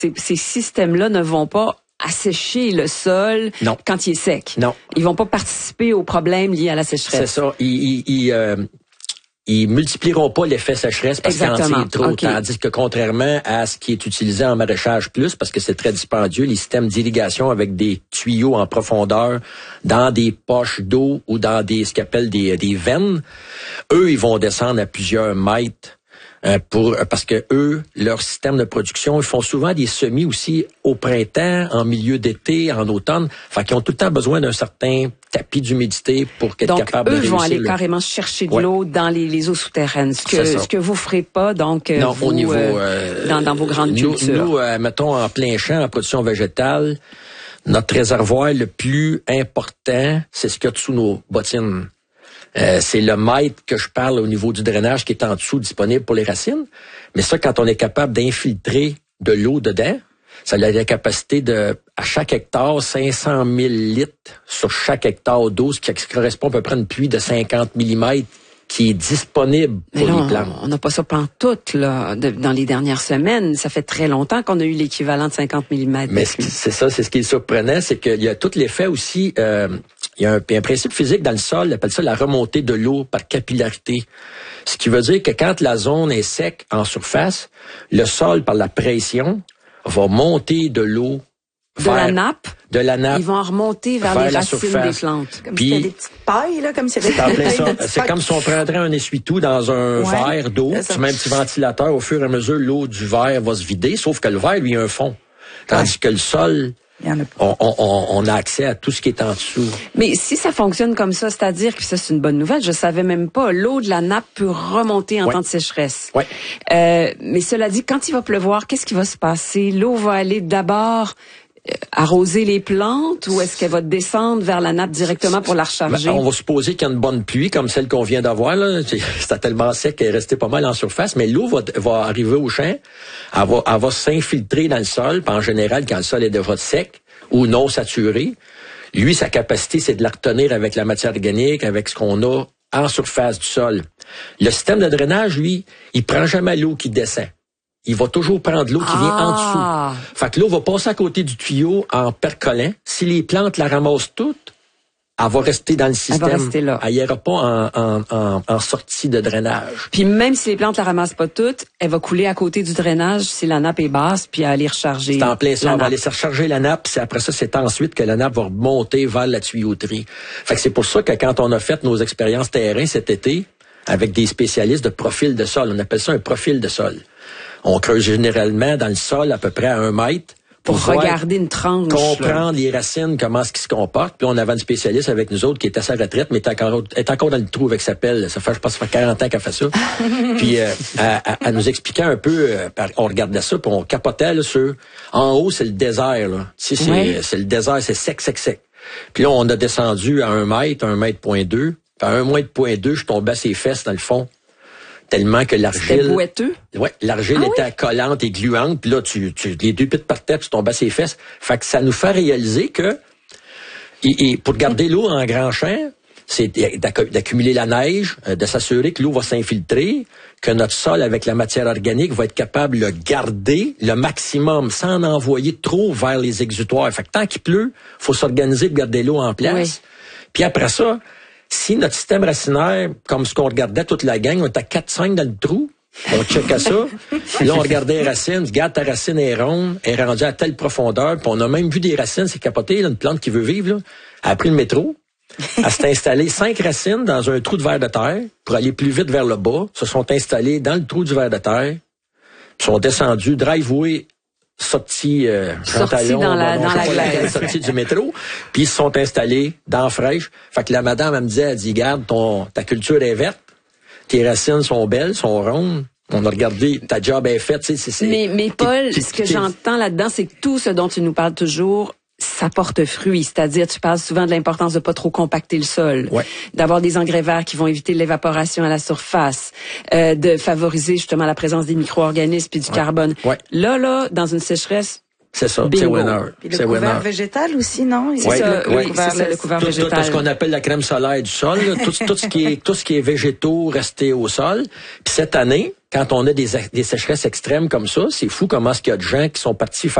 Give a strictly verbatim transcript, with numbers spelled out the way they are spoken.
ces, ces systèmes-là ne vont pas assécher le sol non. quand il est sec. Non. Ils vont pas participer aux problèmes liés à la sécheresse. C'est ça. Ils, ils, ils, euh, ils multiplieront pas l'effet sécheresse parce qu'en tire trop. Okay. Tandis que contrairement à ce qui est utilisé en maraîchage plus, parce que c'est très dispendieux, les systèmes d'irrigation avec des tuyaux en profondeur dans des poches d'eau ou dans des ce qu'on appelle des, des veines, eux, ils vont descendre à plusieurs mètres. Euh, pour parce que eux, leur système de production, ils font souvent des semis aussi au printemps, en milieu d'été, en automne. Fait qu'ils ont tout le temps besoin d'un certain tapis d'humidité pour être donc, capable de réussir. Donc, eux vont aller le... carrément chercher de ouais. l'eau dans les, les eaux souterraines, ce que ce que vous ferez pas donc non, vous, au niveau euh, dans, dans vos grandes nous, cultures. Nous, euh, mettons en plein champ, en production végétale, notre réservoir le plus important, c'est ce qu'il y a dessous nos bottines. Euh, c'est le mètre que je parle au niveau du drainage qui est en dessous disponible pour les racines. Mais ça, quand on est capable d'infiltrer de l'eau dedans, ça a la capacité de, à chaque hectare, cinq cent mille litres sur chaque hectare d'eau, ce qui correspond à peu près à une pluie de cinquante millimètres qui est disponible pour là, les plantes. On n'a pas ça pantoute, là, de, dans les dernières semaines. Ça fait très longtemps qu'on a eu l'équivalent de cinquante millimètres. Mais c'est ça, c'est ce qui est surprenant, c'est qu'il y a tout l'effet aussi, euh, il y a un, un principe physique dans le sol, on appelle ça la remontée de l'eau par capillarité. Ce qui veut dire que quand la zone est sec en surface, le sol, par la pression, va monter de l'eau de vers, la nappe. De la nappe. Ils vont en remonter vers, vers les racines des plantes. Comme s'il y avait des petites pailles, là, comme s'il y avait des petites pailles. C'est comme si on prendrait un essuie-tout dans un ouais, verre d'eau, tu mets un petit ventilateur, au fur et à mesure, l'eau du verre va se vider, sauf que le verre, lui, a un fond. Tandis ouais. que le sol, on, on, on a accès à tout ce qui est en dessous. Mais si ça fonctionne comme ça, c'est-à-dire que ça, c'est une bonne nouvelle, je savais même pas, l'eau de la nappe peut remonter en ouais. temps de sécheresse. Ouais. Euh, mais cela dit, quand il va pleuvoir, qu'est-ce qui va se passer? L'eau va aller d'abord arroser les plantes ou est-ce qu'elle va descendre vers la nappe directement pour la recharger? Ben, on va supposer qu'il y a une bonne pluie comme celle qu'on vient d'avoir. Là. C'était tellement sec qu'elle est restée pas mal en surface, mais l'eau va, va arriver au champ, elle va, elle va s'infiltrer dans le sol, puis en général, quand le sol est déjà sec ou non saturé, lui, sa capacité, c'est de la retenir avec la matière organique, avec ce qu'on a en surface du sol. Le système de drainage, lui, il prend jamais l'eau qui descend. Il va toujours prendre l'eau qui vient ah. en dessous. Fait que l'eau va passer à côté du tuyau en percolant. Si les plantes la ramassent toutes, elle va rester dans le système. Elle va rester là. Elle n'ira pas en, en, en, en sortie de drainage. Puis même si les plantes la ramassent pas toutes, elle va couler à côté du drainage si la nappe est basse, puis aller recharger. C'est en plein ça. On va aller se recharger la nappe. C'est après ça, c'est ensuite que la nappe va remonter vers la tuyauterie. Fait que c'est pour ça que quand on a fait nos expériences terrain cet été, avec des spécialistes de profil de sol, on appelle ça un profil de sol. On creuse généralement dans le sol à peu près à un mètre. Pour, pour regarder une tranche. Comprendre là. les racines, comment est-ce qu'ils se comportent. Puis on avait une spécialiste avec nous autres qui est à sa retraite, mais est encore, est encore dans le trou avec sa pelle. Ça fait, je pense, ça fait quarante ans qu'elle fait ça. Puis euh, elle, elle nous expliquait un peu, euh, on regardait ça, puis on capotait là, sur... En haut, c'est le désert. Là. Tu sais, c'est, ouais. c'est le désert, c'est sec, sec, sec. Puis là, on a descendu à un mètre, un mètre point deux. Puis à un mètre point deux, je tombais à ses fesses dans le fond. Tellement que l'argile... C'était bouetteux? Ouais, l'argile ah, était oui? collante et gluante. Puis là, tu, tu, les deux pieds par terre, tu tombes à ses fesses. Fait que ça nous fait réaliser que, et, et pour garder l'eau en grand champ, c'est d'accumuler la neige, de s'assurer que l'eau va s'infiltrer, que notre sol avec la matière organique va être capable de le garder le maximum sans en envoyer trop vers les exutoires. Fait que tant qu'il pleut, faut s'organiser pour garder l'eau en place. Oui. Puis après ça, si notre système racinaire, comme ce qu'on regardait toute la gang, on était à quatre cinq dans le trou, on checkait ça, puis là on regardait les racines, regarde ta racine est ronde, elle est rendue à telle profondeur, puis on a même vu des racines, c'est capoté, là, une plante qui veut vivre, là, elle a pris le métro, elle s'est installée cinq racines dans un trou de verre de terre pour aller plus vite vers le bas, se sont installées dans le trou du verre de terre, puis sont descendues, driveway, sortis euh, sortis dans la, dans la glace. Sortis du métro, puis ils se sont installés dans la fraîche. Fait que la madame, elle me disait, elle dit, garde, ton, ta culture est verte, tes racines sont belles, sont rondes. On a regardé, ta job est faite. Tu sais, c'est, mais, mais Paul, ce que j'entends là-dedans, c'est que tout ce dont tu nous parles toujours, ça porte fruit. C'est-à-dire, tu parles souvent de l'importance de pas trop compacter le sol, ouais. d'avoir des engrais verts qui vont éviter l'évaporation à la surface, euh, de favoriser justement la présence des micro-organismes puis du ouais. carbone. Ouais. Là, là, dans une sécheresse, c'est ça, bingo. c'est winner. Puis le c'est couvert winner. végétal aussi, non? C'est ouais, ça, le, oui, ouais. c'est ça, le couvert tout, végétal. Tout ce qu'on appelle la crème solaire du sol, là, tout, tout ce qui est tout ce qui est végétaux restés au sol. Puis cette année, quand on a des, des sécheresses extrêmes comme ça, c'est fou comment est-ce qu'il y a de gens qui sont partis faire